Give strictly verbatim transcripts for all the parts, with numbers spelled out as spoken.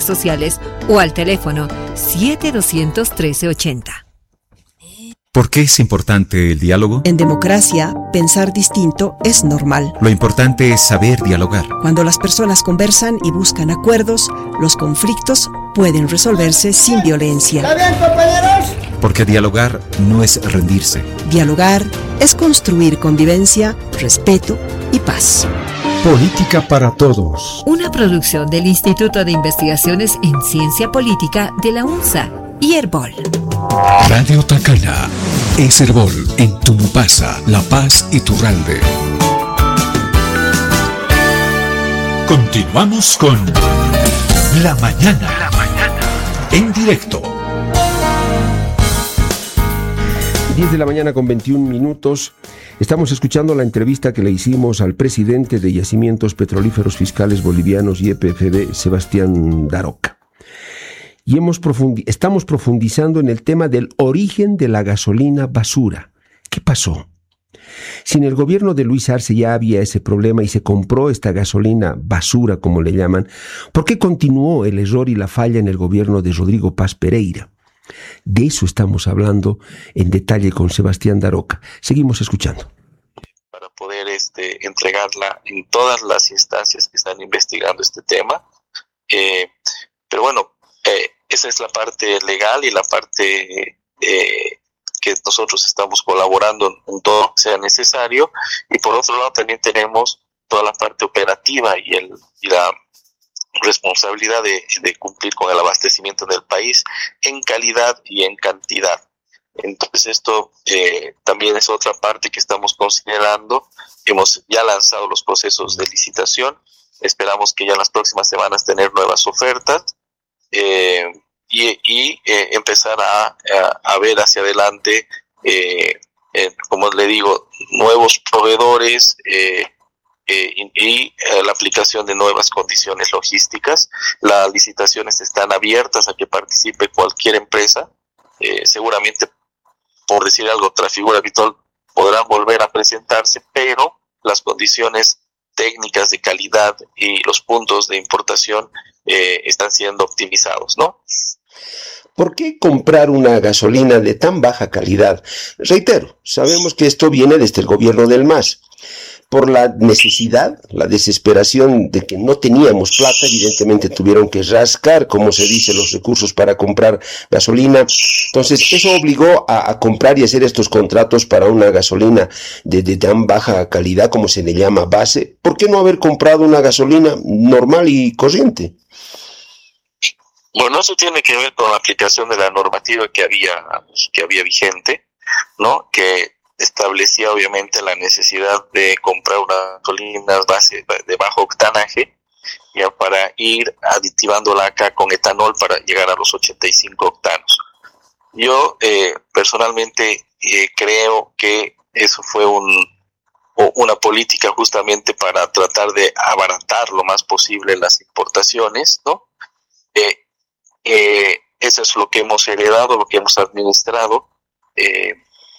sociales o al teléfono siete dos uno tres, uno tres ocho cero. ¿Por qué es importante el diálogo? En democracia, pensar distinto es normal. Lo importante es saber dialogar. Cuando las personas conversan y buscan acuerdos, los conflictos pueden resolverse sin violencia. ¿Está bien, compañeros? Porque dialogar no es rendirse. Dialogar es construir convivencia, respeto y paz. Política para todos. Una producción del Instituto de Investigaciones en Ciencia Política de la UNSA y Herbol. Radio Tacana es Herbol en Tumupasa, La Paz y Turralde. Continuamos con La Mañana. La Mañana. En directo. diez de la mañana con veintiún minutos. Estamos escuchando la entrevista que le hicimos al presidente de Yacimientos Petrolíferos Fiscales Bolivianos y E P F B, Sebastián Daroca. Y hemos profundi- estamos profundizando en el tema del origen de la gasolina basura. ¿Qué pasó? Si en el gobierno de Luis Arce ya había ese problema y se compró esta gasolina basura, como le llaman, ¿por qué continuó el error y la falla en el gobierno de Rodrigo Paz Pereira? De eso estamos hablando en detalle con Sebastián Daroca. Seguimos escuchando. Para poder este, entregarla en todas las instancias que están investigando este tema. Eh, pero bueno, eh, esa es la parte legal y la parte eh, que nosotros estamos colaborando en todo lo que sea necesario. Y por otro lado también tenemos toda la parte operativa y, el, y la responsabilidad de, de cumplir con el abastecimiento del país en calidad y en cantidad. Entonces esto eh, también es otra parte que estamos considerando. Hemos ya lanzado los procesos de licitación. Esperamos que ya en las próximas semanas tener nuevas ofertas eh, y, y eh, empezar a, a, a ver hacia adelante, eh, eh, como le digo, nuevos proveedores eh, eh, y, y eh, la aplicación de nuevas condiciones logísticas. Las licitaciones están abiertas a que participe cualquier empresa. Eh, seguramente, por decir algo, Trafigura Habitual podrán volver a presentarse, pero las condiciones técnicas de calidad y los puntos de importación eh, están siendo optimizados, ¿no? ¿Por qué comprar una gasolina de tan baja calidad? Reitero, sabemos que esto viene desde el gobierno del M A S. Por la necesidad, la desesperación de que no teníamos plata, evidentemente tuvieron que rascar, como se dice, los recursos para comprar gasolina. Entonces, eso obligó a, a comprar y hacer estos contratos para una gasolina de, de tan baja calidad, como se le llama, base. ¿Por qué no haber comprado una gasolina normal y corriente? Bueno, eso tiene que ver con la aplicación de la normativa que había, que había vigente, ¿no? Que establecía obviamente la necesidad de comprar una gasolina base de bajo octanaje ya para ir aditivándola acá con etanol para llegar a los ochenta y cinco octanos. Yo eh, personalmente eh, creo que eso fue un, una política justamente para tratar de abaratar lo más posible las importaciones, ¿no? Eh, eh, eso es lo que hemos heredado, lo que hemos administrado. Eh,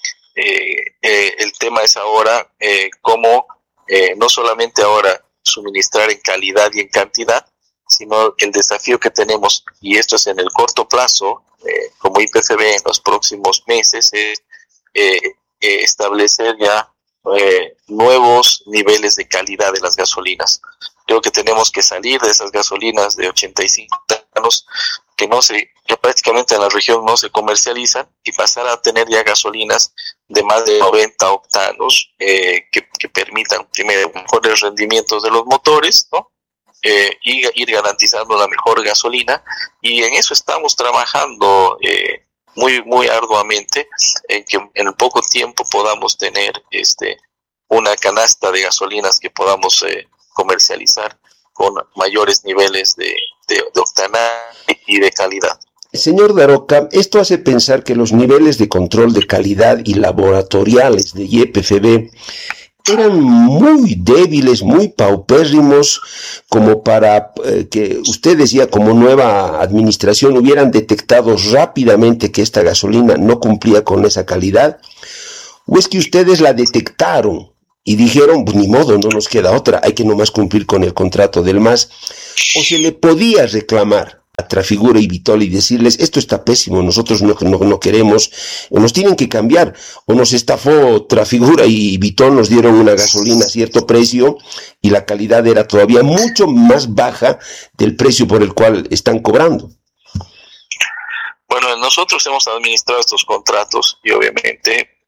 Eh, eh, el tema es ahora eh, cómo eh, no solamente ahora suministrar en calidad y en cantidad, sino el desafío que tenemos, y esto es en el corto plazo, eh, como I P F B en los próximos meses, es eh, eh, establecer ya eh, nuevos niveles de calidad de las gasolinas. Creo que tenemos que salir de esas gasolinas de ochenta y cinco octanos que no se, que prácticamente en la región no se comercializan, y pasar a tener ya gasolinas de más de noventa octanos eh, que, que permitan primero mejores rendimientos de los motores, ¿no? Eh, y ir garantizando la mejor gasolina, y en eso estamos trabajando eh, muy muy arduamente, en que en poco tiempo podamos tener este una canasta de gasolinas que podamos eh, comercializar con mayores niveles de, de, de octanaje y de calidad. Señor Daroca, esto hace pensar que los niveles de control de calidad y laboratoriales de Y P F B eran muy débiles, muy paupérrimos, como para eh, que ustedes ya como nueva administración hubieran detectado rápidamente que esta gasolina no cumplía con esa calidad. ¿O es que ustedes la detectaron y dijeron, pues ni modo, no nos queda otra, hay que nomás cumplir con el contrato del M A S? ¿O se le podía reclamar a Trafigura y Vitol y decirles, esto está pésimo, nosotros no, no, no queremos, nos tienen que cambiar, o nos estafó Trafigura y Vitol, nos dieron una gasolina a cierto precio y la calidad era todavía mucho más baja del precio por el cual están cobrando? Bueno, nosotros hemos administrado estos contratos y obviamente,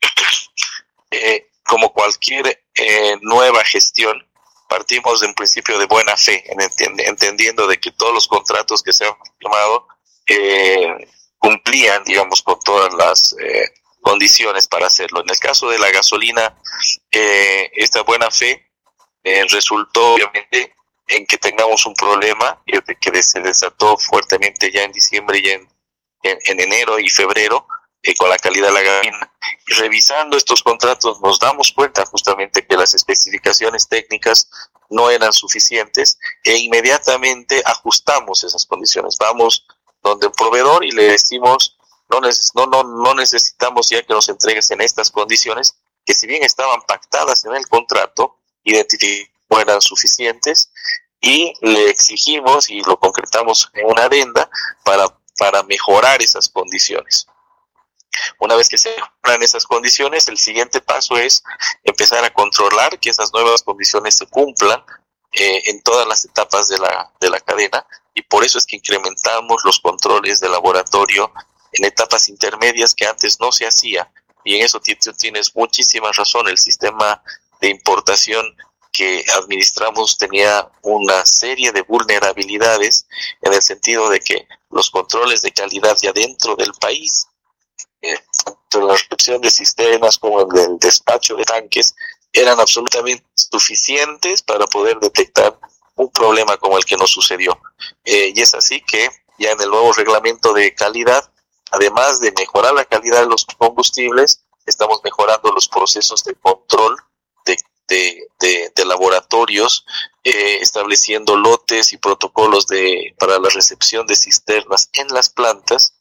eh, como cualquier eh, nueva gestión, partimos de un principio de buena fe, en ent- entendiendo de que todos los contratos que se han firmado eh, cumplían, digamos, con todas las eh, condiciones para hacerlo. En el caso de la gasolina, eh, esta buena fe eh, resultó, obviamente, en que tengamos un problema que se desató fuertemente ya en diciembre y en, en, en enero y febrero, Eh, con la calidad de la gasolina. Y revisando estos contratos nos damos cuenta justamente que las especificaciones técnicas no eran suficientes e inmediatamente ajustamos esas condiciones. Vamos donde el proveedor y le decimos no, neces- no, no, no necesitamos ya que nos entregues en estas condiciones, que si bien estaban pactadas en el contrato, identificamos que no eran suficientes y le exigimos y lo concretamos en una adenda para, para mejorar esas condiciones. Una vez que se mejoran esas condiciones, el siguiente paso es empezar a controlar que esas nuevas condiciones se cumplan eh, en todas las etapas de la, de la cadena, y por eso es que incrementamos los controles de laboratorio en etapas intermedias que antes no se hacía, y en eso tú tienes muchísima razón. El sistema de importación que administramos tenía una serie de vulnerabilidades en el sentido de que los controles de calidad ya dentro del país, Eh, tanto la recepción de sistemas como el del despacho de tanques, eran absolutamente suficientes para poder detectar un problema como el que nos sucedió. Eh, y es así que ya en el nuevo reglamento de calidad, además de mejorar la calidad de los combustibles, estamos mejorando los procesos de control de, de, de, de laboratorios, eh, estableciendo lotes y protocolos de, para la recepción de cisternas en las plantas,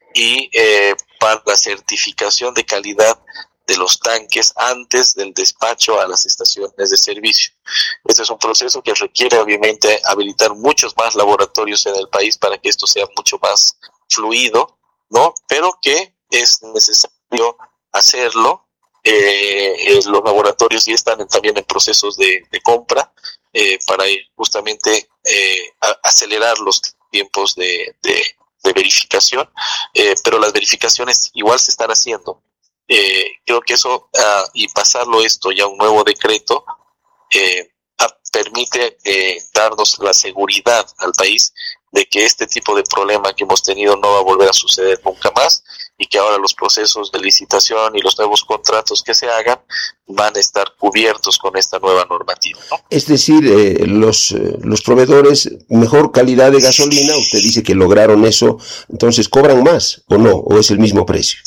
y eh, para la certificación de calidad de los tanques antes del despacho a las estaciones de servicio. Este es un proceso que requiere obviamente habilitar muchos más laboratorios en el país para que esto sea mucho más fluido, ¿no? Pero que es necesario hacerlo. Eh, eh, los laboratorios ya están en, también en procesos de, de compra eh, para ir justamente eh, a, acelerar los tiempos de, de de verificación, eh, pero las verificaciones igual se están haciendo. Eh, creo que eso, uh, y pasarlo esto ya a un nuevo decreto, eh, a, permite eh, darnos la seguridad al país de que este tipo de problema que hemos tenido no va a volver a suceder nunca más, y que ahora los procesos de licitación y los nuevos contratos que se hagan van a estar cubiertos con esta nueva normativa, ¿no? Es decir, eh, los, eh, los proveedores, mejor calidad de gasolina, usted dice que lograron eso, entonces ¿cobran más o no? ¿O es el mismo precio?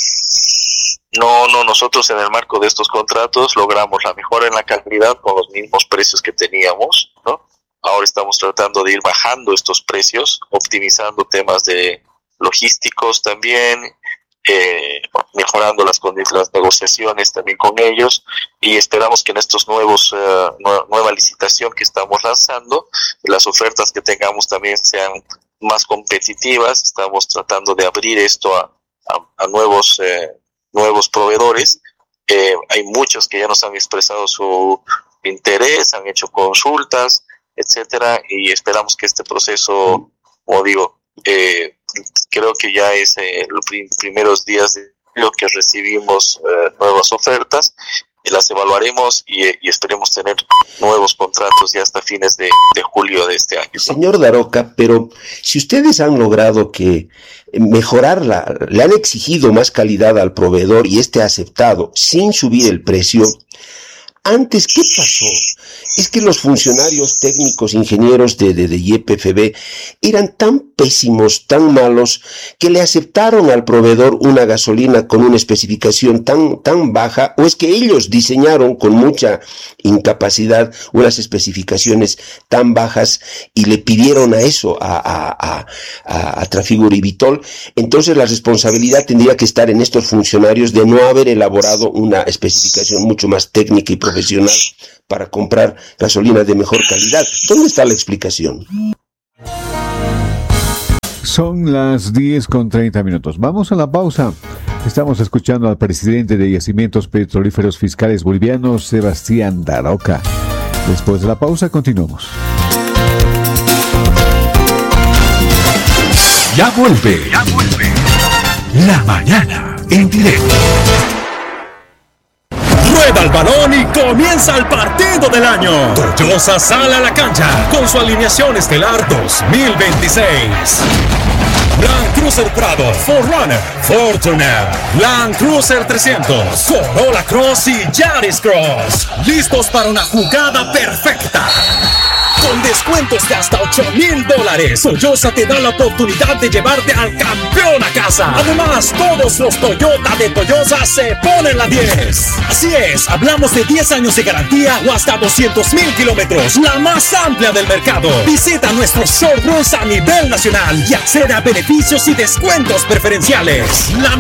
No, no, nosotros en el marco de estos contratos logramos la mejora en la calidad con los mismos precios que teníamos, ¿no? Ahora estamos tratando de ir bajando estos precios, optimizando temas de logísticos también, eh, mejorando las, las negociaciones también con ellos, y esperamos que en estos nuevos uh, nue- nueva licitación que estamos lanzando, las ofertas que tengamos también sean más competitivas. Estamos tratando de abrir esto a, a, a nuevos eh, nuevos proveedores. Eh, hay muchos que ya nos han expresado su interés, han hecho consultas, etcétera, y esperamos que este proceso, como digo, eh, creo que ya es eh, los prim- primeros días de lo que recibimos eh, nuevas ofertas, y las evaluaremos y, y esperemos tener nuevos contratos ya hasta fines de, de julio de este año, ¿no? Señor Daroca, pero si ustedes han logrado que mejorarla, le han exigido más calidad al proveedor y este ha aceptado sin subir el precio, antes, ¿qué pasó? Es que los funcionarios técnicos, ingenieros de, de, de Y P F B eran tan pésimos, tan malos, que le aceptaron al proveedor una gasolina con una especificación tan, tan baja, o es que ellos diseñaron con mucha incapacidad unas especificaciones tan bajas y le pidieron a eso, a, a, a, a, a Trafigura y Vitol. Entonces la responsabilidad tendría que estar en estos funcionarios de no haber elaborado una especificación mucho más técnica y profesional para comprar gasolina de mejor calidad. ¿Dónde está la explicación? Son las diez con treinta minutos. Vamos a la pausa. Estamos escuchando al presidente de Yacimientos Petrolíferos Fiscales Bolivianos, Sebastián Daroca. Después de la pausa, continuamos. Ya vuelve. Ya vuelve. La mañana en directo. Rueda el balón y comienza el partido del año. Toyosa sale a la cancha con su alineación estelar dos mil veintiséis. Land Cruiser Prado, cuatro runner, Fortuner, Land Cruiser trescientos, Corolla Cross y Yaris Cross. Listos para una jugada perfecta. Con descuentos de hasta ocho mil dólares, Toyosa te da la oportunidad de llevarte al campeón a casa. Además, todos los Toyota de Toyosa se ponen la diez. Así es, hablamos de diez años de garantía o hasta doscientos mil kilómetros, la más amplia del mercado. Visita nuestros showrooms a nivel nacional y accede a beneficios y descuentos preferenciales. La